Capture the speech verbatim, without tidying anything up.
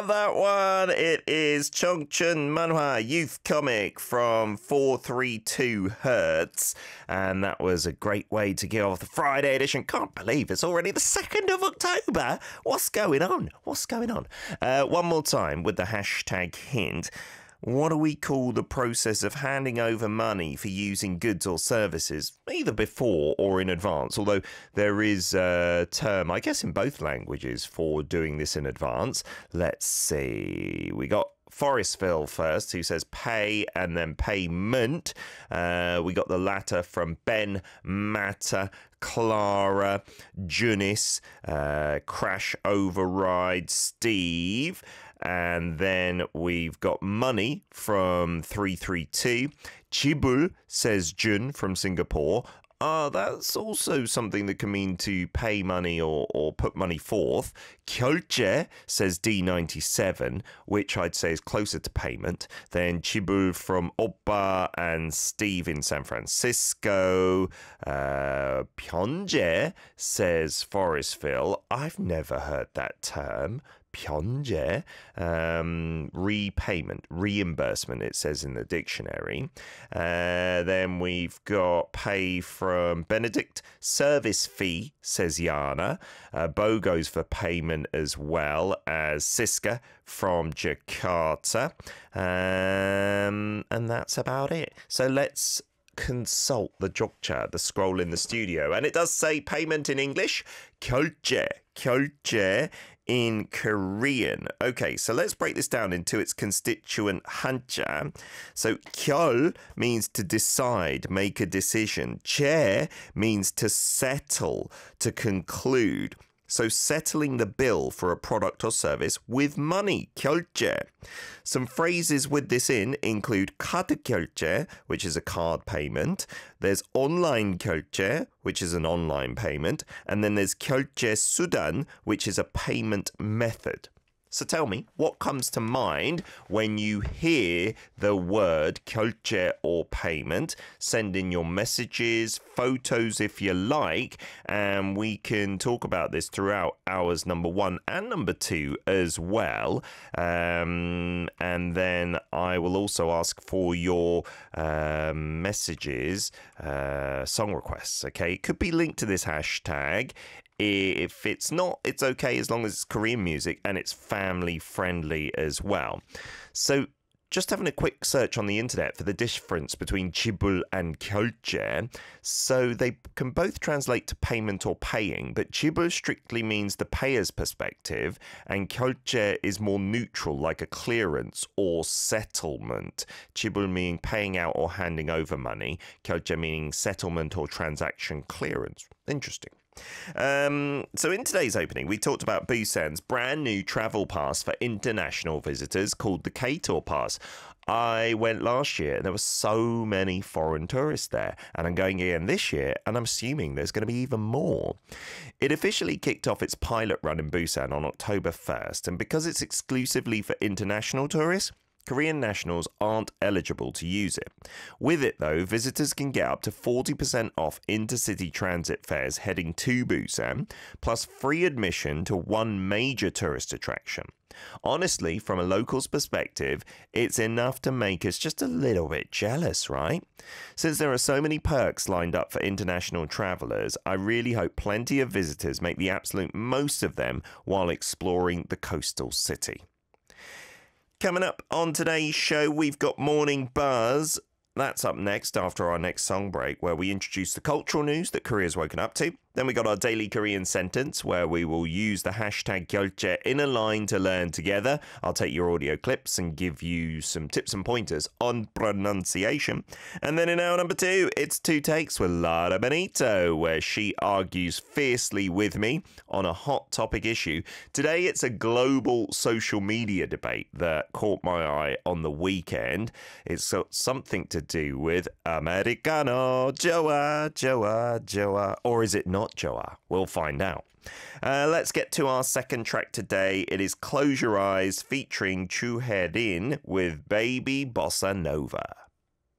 that one. It is Chongchun Manhwa Youth Comic from four three two Hertz. And that was a great way to get off the Friday edition. Can't believe it's already the second of October. What's going on? What's going on? Uh, one more time with the hashtag hint. What do we call the process of handing over money for using goods or services, either before or in advance? Although there is a term, I guess, in both languages for doing this in advance. Let's see. We got Forestville first, who says pay and then payment. Uh, we got the latter from Ben, Matta, Clara, Junis, uh, Crash Override, Steve. And then we've got money from three three two. Chibul, says Jun from Singapore. Ah, uh, that's also something that can mean to pay money or, or put money forth. Kyolche, says D ninety-seven, which I'd say is closer to payment. Then Chibul from Oppa and Steve in San Francisco. Uh, Pyeongjae, says Forestville. I've never heard that term. Pyeongjae, um, repayment, reimbursement, it says in the dictionary. Uh, then we've got pay from Benedict, service fee, says Yana. Uh, Bo goes for payment as well as Siska from Jakarta. Um, and that's about it. So let's consult the Jokcha, the scroll in the studio. And it does say payment in English, kyolche, kyolche in Korean. Okay, so let's break this down into its constituent hanja. So kyol means to decide, make a decision. Che means to settle, to conclude. So settling the bill for a product or service with money, kyolche. Some phrases with this in include 카드 결제, which is a card payment. There's online 결제, which is an online payment. And then there's 결제 수단, which is a payment method. So tell me, what comes to mind when you hear the word 결제 or payment? Send in your messages, photos if you like, and we can talk about this throughout hours number one and number two as well. Um, and then I will also ask for your uh, messages, uh, song requests, okay? It could be linked to this hashtag. If it's not, it's okay as long as it's Korean music and it's family friendly as well. So just having a quick search on the internet for the difference between chibul and kyolche. So they can both translate to payment or paying, but chibul strictly means the payer's perspective and kyolche is more neutral, like a clearance or settlement. Chibul meaning paying out or handing over money, kyolche meaning settlement or transaction clearance. Interesting. Um, so in today's opening, we talked about Busan's brand new travel pass for international visitors called the K-Tour Pass. I went last year and there were so many foreign tourists there, and I'm going again this year and I'm assuming there's going to be even more. It officially kicked off its pilot run in Busan on October first, and because it's exclusively for international tourists, Korean nationals aren't eligible to use it. With it, though, visitors can get up to forty percent off intercity transit fares heading to Busan, plus free admission to one major tourist attraction. Honestly, from a local's perspective, it's enough to make us just a little bit jealous, right? Since there are so many perks lined up for international travellers, I really hope plenty of visitors make the absolute most of them while exploring the coastal city. Coming up on today's show, we've got Morning Buzz. That's up next after our next song break, where we introduce the cultural news that Korea's woken up to. Then we got our daily Korean sentence, where we will use the hashtag kyolche in a line to learn together. I'll take your audio clips and give you some tips and pointers on pronunciation. And then in hour number two, it's Two Takes with Lara Benito, where she argues fiercely with me on a hot topic issue. Today, it's a global social media debate that caught my eye on the weekend. It's got something to do with Americano, Joa, Joa, Joa, or is it not? Not Joa. We'll find out. Uh, let's get to our second track today. It is Close Your Eyes featuring Chu Hae-rin with Baby Bossa Nova.